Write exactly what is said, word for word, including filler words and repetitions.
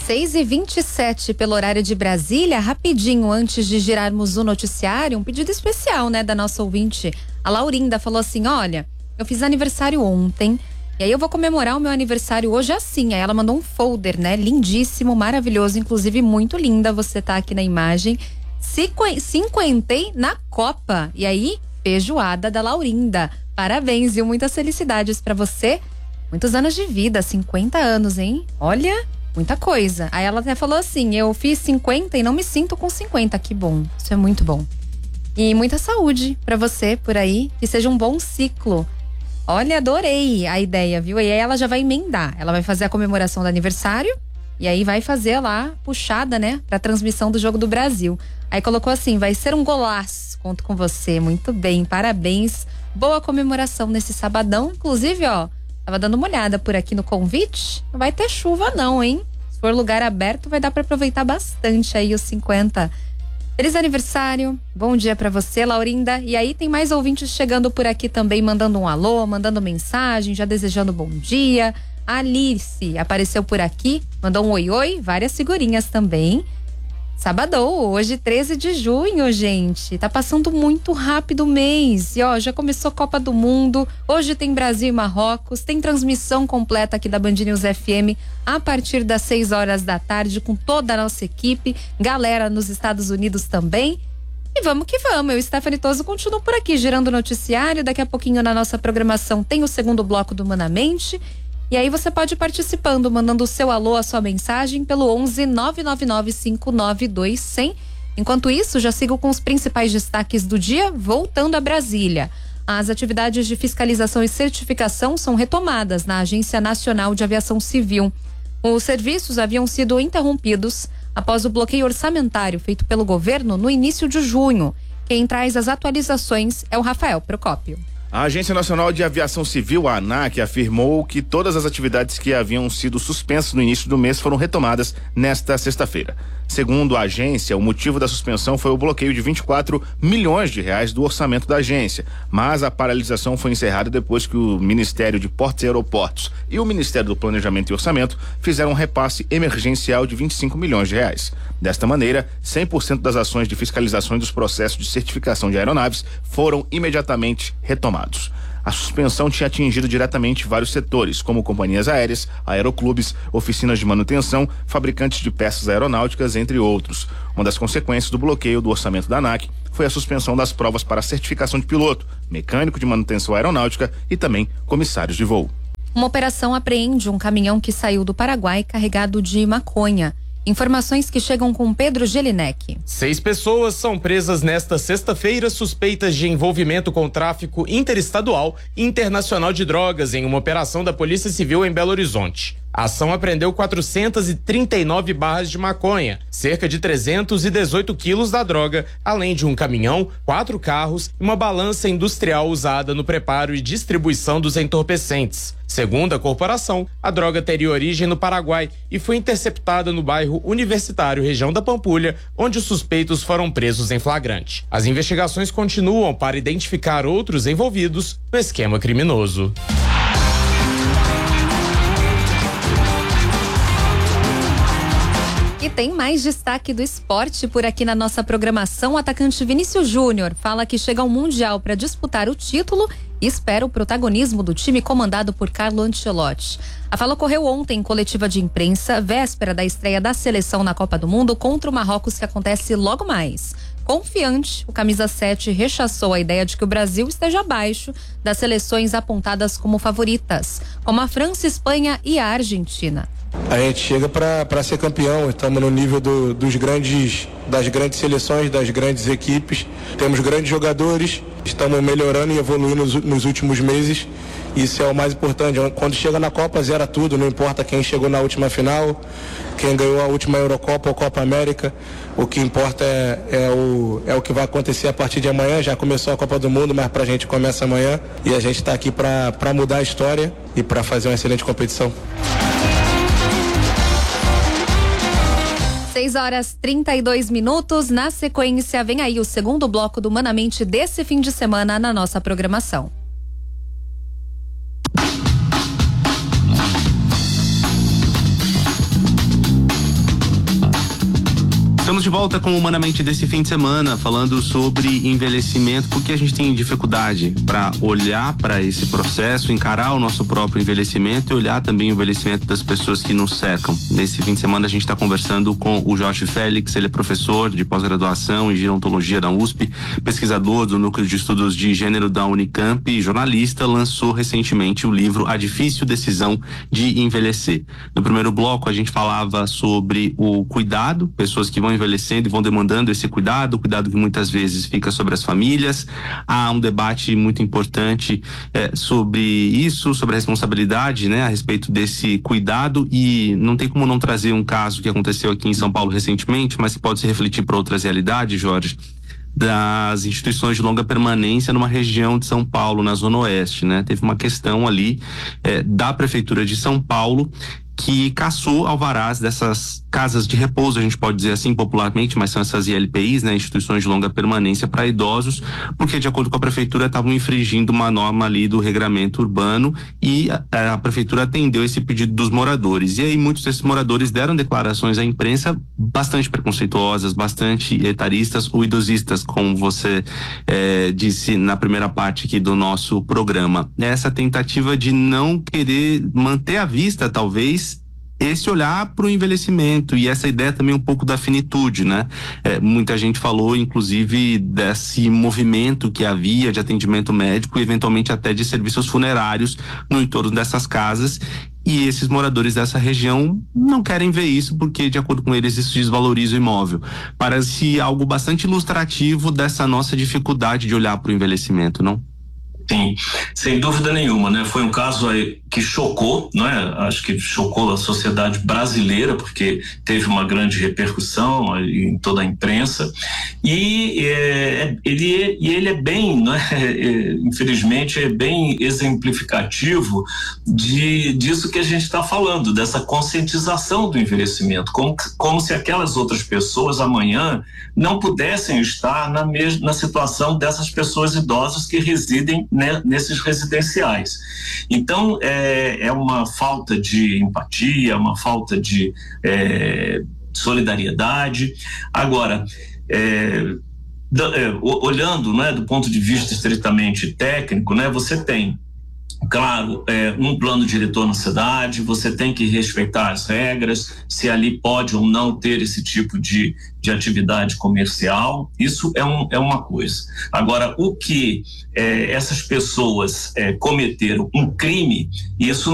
seis e vinte e sete pelo horário de Brasília, rapidinho antes de girarmos o noticiário, um pedido especial, né, da nossa ouvinte. A Laurinda falou assim: olha, eu fiz aniversário ontem, e aí eu vou comemorar o meu aniversário hoje assim. Aí ela mandou um folder, né, lindíssimo, maravilhoso, inclusive muito linda, você tá aqui na imagem. Cinquentei na Copa, e aí, feijoada da Laurinda. Parabéns, viu? Muitas felicidades pra você. Muitos anos de vida, cinquenta anos, hein? Olha, muita coisa. Aí ela até falou assim: eu fiz cinquenta e não me sinto com cinquenta. Que bom, isso é muito bom. E muita saúde pra você por aí, que seja um bom ciclo. Olha, adorei a ideia, viu? E aí ela já vai emendar. Ela vai fazer a comemoração do aniversário e aí vai fazer lá, puxada, né, pra transmissão do Jogo do Brasil. Aí colocou assim: vai ser um golaço, conto com você. Muito bem, parabéns. Boa comemoração nesse sabadão. Inclusive, ó, tava dando uma olhada por aqui no convite. Não vai ter chuva não, hein? Se for lugar aberto, vai dar pra aproveitar bastante aí os cinquenta. Feliz aniversário, bom dia pra você, Laurinda. E aí tem mais ouvintes chegando por aqui também, mandando um alô, mandando mensagem, já desejando bom dia. A Alice apareceu por aqui, mandou um oi oi, várias figurinhas também. Sabadão, hoje treze de junho, gente. Tá passando muito rápido o mês. E ó, já começou a Copa do Mundo. Hoje tem Brasil e Marrocos. Tem transmissão completa aqui da Band News F M a partir das seis horas da tarde com toda a nossa equipe. Galera nos Estados Unidos também. E vamos que vamos. Eu, Stephanie Toso, continuo por aqui girando o noticiário. Daqui a pouquinho na nossa programação tem o segundo bloco do Humanamente. E aí você pode ir participando, mandando o seu alô, a sua mensagem pelo onze nove nove nove cinco nove dois zero zero. Enquanto isso, já sigo com os principais destaques do dia, voltando a Brasília. As atividades de fiscalização e certificação são retomadas na Agência Nacional de Aviação Civil. Os serviços haviam sido interrompidos após o bloqueio orçamentário feito pelo governo no início de junho. Quem traz as atualizações é o Rafael Procópio. A Agência Nacional de Aviação Civil, a ANAC, afirmou que todas as atividades que haviam sido suspensas no início do mês foram retomadas nesta sexta-feira. Segundo a agência, o motivo da suspensão foi o bloqueio de vinte e quatro milhões de reais do orçamento da agência, mas a paralisação foi encerrada depois que o Ministério de Portos e Aeroportos e o Ministério do Planejamento e Orçamento fizeram um repasse emergencial de vinte e cinco milhões de reais. Desta maneira, cem por cento das ações de fiscalização e dos processos de certificação de aeronaves foram imediatamente retomados. A suspensão tinha atingido diretamente vários setores, como companhias aéreas, aeroclubes, oficinas de manutenção, fabricantes de peças aeronáuticas, entre outros. Uma das consequências do bloqueio do orçamento da ANAC foi a suspensão das provas para certificação de piloto, mecânico de manutenção aeronáutica e também comissários de voo. Uma operação apreende um caminhão que saiu do Paraguai carregado de maconha. Informações que chegam com Pedro Gelinek. Seis pessoas são presas nesta sexta-feira suspeitas de envolvimento com tráfico interestadual e internacional de drogas em uma operação da Polícia Civil em Belo Horizonte. A ação apreendeu quatrocentas e trinta e nove barras de maconha, cerca de trezentos e dezoito quilos da droga, além de um caminhão, quatro carros e uma balança industrial usada no preparo e distribuição dos entorpecentes. Segundo a corporação, a droga teria origem no Paraguai e foi interceptada no bairro Universitário, região da Pampulha, onde os suspeitos foram presos em flagrante. As investigações continuam para identificar outros envolvidos no esquema criminoso. E tem mais destaque do esporte por aqui na nossa programação. O atacante Vinícius Júnior fala que chega ao Mundial para disputar o título e espera o protagonismo do time comandado por Carlo Ancelotti. A fala ocorreu ontem em coletiva de imprensa, véspera da estreia da seleção na Copa do Mundo contra o Marrocos, que acontece logo mais. Confiante, o camisa sete rechaçou a ideia de que o Brasil esteja abaixo das seleções apontadas como favoritas, como a França, Espanha e a Argentina. A gente chega para ser campeão, estamos no nível do, dos grandes, das grandes seleções, das grandes equipes, temos grandes jogadores, estamos melhorando e evoluindo nos, nos últimos meses, isso é o mais importante. Quando chega na Copa, zera tudo, não importa quem chegou na última final, quem ganhou a última Eurocopa ou Copa América, o que importa é, é, o, é o que vai acontecer a partir de amanhã. Já começou a Copa do Mundo, mas pra gente começa amanhã e a gente está aqui para mudar a história e para fazer uma excelente competição. seis horas trinta e dois minutos. Na sequência, vem aí o segundo bloco do Humanamente desse fim de semana na nossa programação. Estamos de volta com o Humanamente desse fim de semana, falando sobre envelhecimento, porque a gente tem dificuldade para olhar para esse processo, encarar o nosso próprio envelhecimento e olhar também o envelhecimento das pessoas que nos cercam. Nesse fim de semana a gente está conversando com o Jorge Félix, ele é professor de pós-graduação em gerontologia da U S P, pesquisador do Núcleo de Estudos de Gênero da Unicamp e jornalista, lançou recentemente o livro A Difícil Decisão de Envelhecer. No primeiro bloco a gente falava sobre o cuidado, pessoas que vão envelhecendo e vão demandando esse cuidado, o cuidado que muitas vezes fica sobre as famílias. Há um debate muito importante eh, sobre isso, sobre a responsabilidade, né, a respeito desse cuidado, e não tem como não trazer um caso que aconteceu aqui em São Paulo recentemente, mas que pode se refletir para outras realidades, Jorge, das instituições de longa permanência numa região de São Paulo, na Zona Oeste, né? Teve uma questão ali eh, da Prefeitura de São Paulo que cassou alvarás dessas casas de repouso, a gente pode dizer assim popularmente, mas são essas I L P Is, né, instituições de longa permanência para idosos, porque de acordo com a prefeitura estavam infringindo uma norma ali do regramento urbano, e a, a prefeitura atendeu esse pedido dos moradores. E aí muitos desses moradores deram declarações à imprensa bastante preconceituosas, bastante etaristas ou idosistas, como você eh, disse na primeira parte aqui do nosso programa. Essa tentativa de não querer manter à vista, talvez, esse olhar para o envelhecimento e essa ideia também um pouco da finitude, né? É, muita gente falou, inclusive, desse movimento que havia de atendimento médico e eventualmente até de serviços funerários no entorno dessas casas, e esses moradores dessa região não querem ver isso porque, de acordo com eles, isso desvaloriza o imóvel. Parece algo bastante ilustrativo dessa nossa dificuldade de olhar para o envelhecimento, não? Sim, sem dúvida nenhuma, né? Foi um caso aí que chocou, não é? Acho que chocou a sociedade brasileira, porque teve uma grande repercussão em toda a imprensa, e é, ele, e ele é bem, não é? É, infelizmente, é bem exemplificativo de, disso que a gente está falando, dessa conscientização do envelhecimento, como, como se aquelas outras pessoas amanhã não pudessem estar na, mesma, na situação dessas pessoas idosas que residem, né, nesses residenciais. Então, é, é uma falta de empatia, uma falta de é, solidariedade. Agora, é, da, é, olhando, né, do ponto de vista estritamente técnico, né, você tem, claro, é, um plano diretor na cidade, você tem que respeitar as regras, se ali pode ou não ter esse tipo de, de atividade comercial, isso é, um, é uma coisa. Agora, o que é, essas pessoas é, cometeram um crime, isso